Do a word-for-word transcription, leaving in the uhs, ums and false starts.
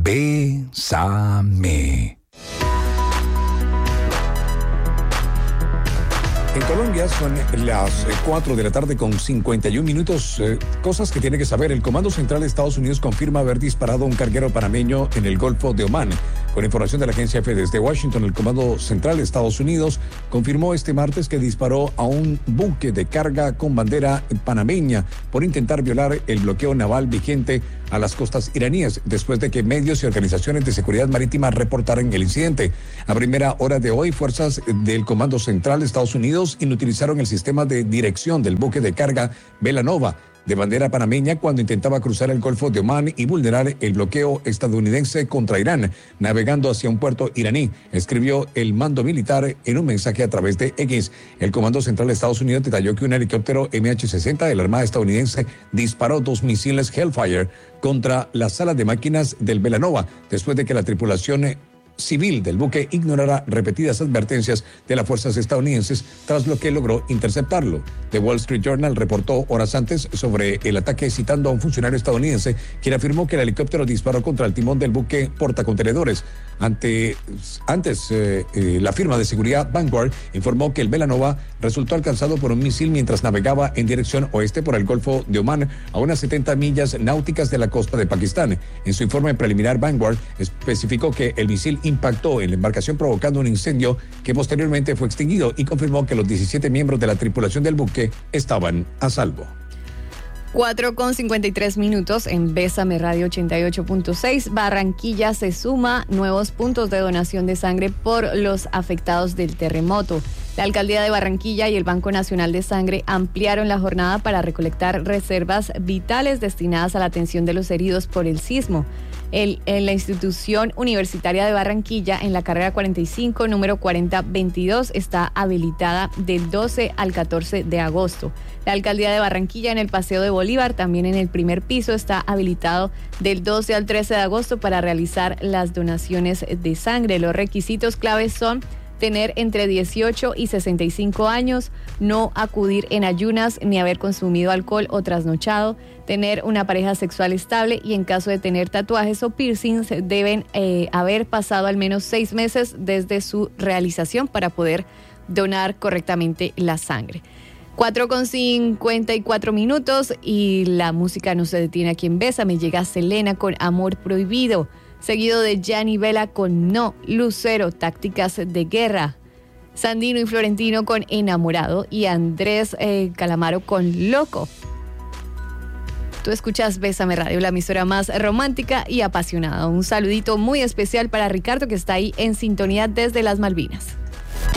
Bésame. En Colombia son las cuatro de la tarde con cincuenta y un minutos. Eh, cosas que tiene que saber. El Comando Central de Estados Unidos confirma haber disparado a un carguero panameño en el Golfo de Omán. Con información de la agencia F desde Washington, el Comando Central de Estados Unidos confirmó este martes que disparó a un buque de carga con bandera panameña por intentar violar el bloqueo naval vigente a las costas iraníes, después de que medios y organizaciones de seguridad marítima reportaran el incidente. A primera hora de hoy, fuerzas del Comando Central de Estados Unidos inutilizaron el sistema de dirección del buque de carga Belanova de bandera panameña cuando intentaba cruzar el Golfo de Omán y vulnerar el bloqueo estadounidense contra Irán, navegando hacia un puerto iraní, escribió el mando militar en un mensaje a través de X. El Comando Central de Estados Unidos detalló que un helicóptero M H sesenta de la Armada estadounidense disparó dos misiles Hellfire contra la sala de máquinas del Belanova, después de que la tripulación civil del buque ignorará repetidas advertencias de las fuerzas estadounidenses, tras lo que logró interceptarlo. The Wall Street Journal reportó horas antes sobre el ataque, citando a un funcionario estadounidense quien afirmó que el helicóptero disparó contra el timón del buque portacontenedores. Ante, antes, eh, eh, la firma de seguridad Vanguard informó que el Belanova resultó alcanzado por un misil mientras navegaba en dirección oeste por el Golfo de Omán, a unas setenta millas náuticas de la costa de Pakistán. En su informe preliminar, Vanguard especificó que el misil impactó en la embarcación provocando un incendio que posteriormente fue extinguido, y confirmó que los diecisiete miembros de la tripulación del buque estaban a salvo. cuatro con cincuenta y tres minutos en Bésame Radio ochenta y ocho punto seis. Barranquilla se suma nuevos puntos de donación de sangre por los afectados del terremoto. La Alcaldía de Barranquilla y el Banco Nacional de Sangre ampliaron la jornada para recolectar reservas vitales destinadas a la atención de los heridos por el sismo. El, en la institución universitaria de Barranquilla, en la carrera cuarenta y cinco, número cuarenta veintidós, está habilitada del doce al catorce de agosto. La Alcaldía de Barranquilla, en el Paseo de Bolívar, también en el primer piso, está habilitado del doce al trece de agosto para realizar las donaciones de sangre. Los requisitos claves son tener entre dieciocho y sesenta y cinco años, no acudir en ayunas ni haber consumido alcohol o trasnochado, tener una pareja sexual estable, y en caso de tener tatuajes o piercings deben eh, haber pasado al menos seis meses desde su realización para poder donar correctamente la sangre. cuatro con cincuenta y cuatro minutos y la música no se detiene aquí en Bésame. Llega Selena con Amor Prohibido, seguido de Gianni Vela con No, Lucero, Tácticas de Guerra, Sandino y Florentino con Enamorado y Andrés eh, Calamaro con Loco. Tú escuchas Bésame Radio, la emisora más romántica y apasionada. Un saludito muy especial para Ricardo, que está ahí en sintonía desde las Malvinas.